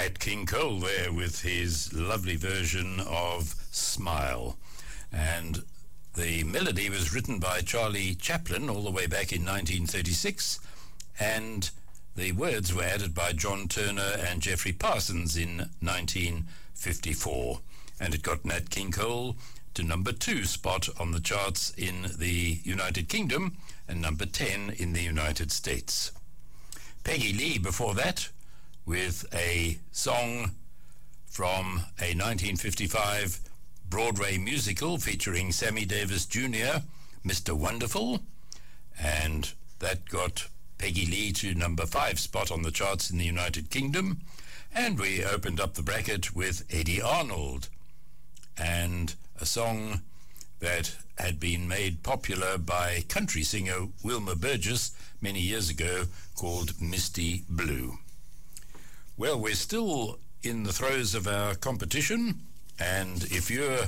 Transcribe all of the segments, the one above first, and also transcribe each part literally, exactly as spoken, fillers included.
Nat King Cole there with his lovely version of Smile. And the melody was written by Charlie Chaplin all the way back in nineteen thirty-six, and the words were added by John Turner and Geoffrey Parsons in nineteen fifty-four. And it got Nat King Cole to number two spot on the charts in the United Kingdom and number ten in the United States. Peggy Lee before that with a song from a nineteen fifty-five Broadway musical featuring Sammy Davis Junior, Mister Wonderful, and that got Peggy Lee to number five spot on the charts in the United Kingdom. And we opened up the bracket with Eddie Arnold and a song that had been made popular by country singer Wilma Burgess many years ago called Misty Blue. Well, we're still in the throes of our competition, and if you're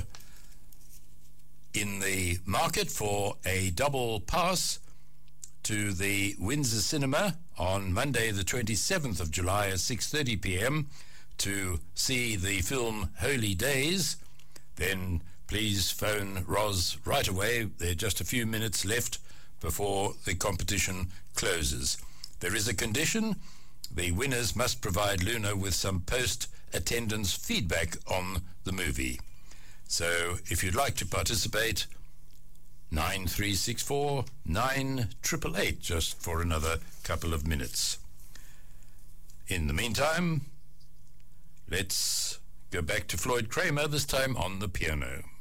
in the market for a double pass to the Windsor Cinema on Monday the twenty-seventh of July at six thirty p.m. to see the film Holy Days, then please phone Roz right away. There are just a few minutes left before the competition closes. There is a condition. The winners must provide Luna with some post-attendance feedback on the movie. So if you'd like to participate, nine three six four, nine eight eight eight, just for another couple of minutes. In the meantime, let's go back to Floyd Kramer, this time on the piano.